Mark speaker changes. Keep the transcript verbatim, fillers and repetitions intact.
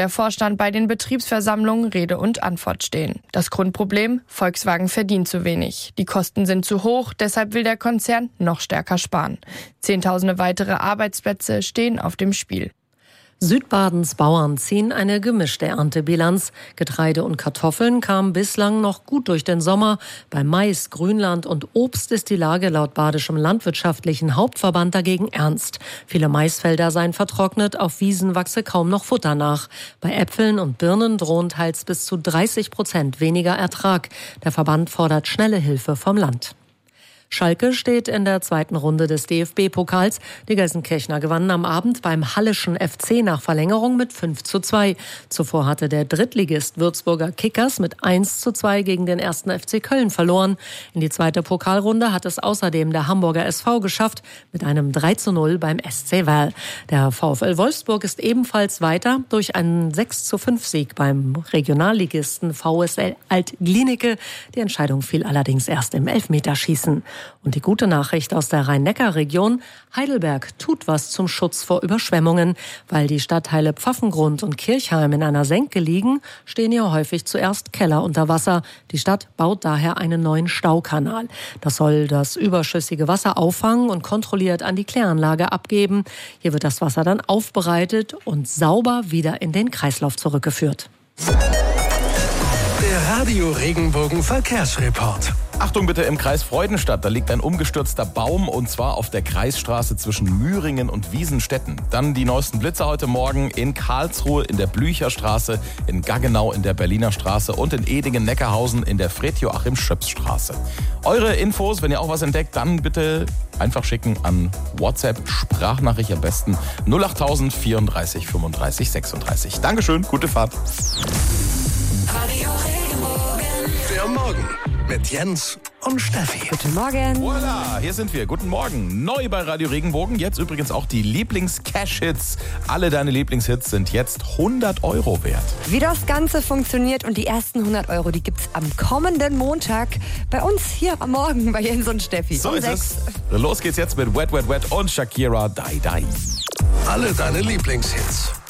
Speaker 1: der Vorstand bei den Betriebsversammlungen Rede und Antwort stehen. Das Grundproblem? Volkswagen verdient zu wenig. Die Kosten sind zu hoch, deshalb will der Konzern noch stärker sparen. Zehntausende weitere Arbeitsplätze stehen auf dem Spiel.
Speaker 2: Südbadens Bauern ziehen eine gemischte Erntebilanz. Getreide und Kartoffeln kamen bislang noch gut durch den Sommer. Bei Mais, Grünland und Obst ist die Lage laut Badischem Landwirtschaftlichen Hauptverband dagegen ernst. Viele Maisfelder seien vertrocknet, auf Wiesen wachse kaum noch Futter nach. Bei Äpfeln und Birnen drohen teils bis zu dreißig Prozent weniger Ertrag. Der Verband fordert schnelle Hilfe vom Land. Schalke steht in der zweiten Runde des D F B-Pokals. Die Gelsenkirchner gewannen am Abend beim Halleschen F C nach Verlängerung mit fünf zu zwei. Zuvor hatte der Drittligist Würzburger Kickers mit eins zu zwei gegen den ersten F C Köln verloren. In die zweite Pokalrunde hat es außerdem der Hamburger S V geschafft mit einem drei zu null beim S C Werl. Der VfL Wolfsburg ist ebenfalls weiter durch einen sechs zu fünf Sieg beim Regionalligisten V S L Alt-Glienicke. Die Entscheidung fiel allerdings erst im Elfmeterschießen. Und die gute Nachricht aus der Rhein-Neckar-Region: Heidelberg tut was zum Schutz vor Überschwemmungen. Weil die Stadtteile Pfaffengrund und Kirchheim in einer Senke liegen, stehen hier häufig zuerst Keller unter Wasser. Die Stadt baut daher einen neuen Staukanal. Das soll das überschüssige Wasser auffangen und kontrolliert an die Kläranlage abgeben. Hier wird das Wasser dann aufbereitet und sauber wieder in den Kreislauf zurückgeführt.
Speaker 3: Der Radio Regenbogen Verkehrsreport.
Speaker 4: Achtung bitte, im Kreis Freudenstadt, da liegt ein umgestürzter Baum und zwar auf der Kreisstraße zwischen Müringen und Wiesenstetten. Dann die neuesten Blitzer heute Morgen in Karlsruhe in der Blücherstraße, in Gaggenau in der Berliner Straße und in Edingen-Neckarhausen in der Fred-Joachim-Schöps-Straße. Eure Infos, wenn ihr auch was entdeckt, dann bitte einfach schicken an WhatsApp, Sprachnachricht am besten null acht null null vierunddreißig fünfunddreißig sechsunddreißig. Dankeschön, gute Fahrt.
Speaker 3: Radio Regenbogen. Der Morgen mit Jens und Steffi.
Speaker 5: Guten Morgen.
Speaker 4: Voila, hier sind wir. Guten Morgen. Neu bei Radio Regenbogen. Jetzt übrigens auch die Lieblings-Cash-Hits. Alle deine Lieblingshits sind jetzt hundert Euro wert.
Speaker 5: Wie das Ganze funktioniert und die ersten hundert Euro, die gibt's am kommenden Montag bei uns hier am Morgen bei Jens und Steffi.
Speaker 4: So
Speaker 5: um
Speaker 4: ist
Speaker 5: sechs.
Speaker 4: es. Los geht's jetzt mit Wet, Wet, Wet und Shakira, Die, Die.
Speaker 3: Alle deine Lieblingshits.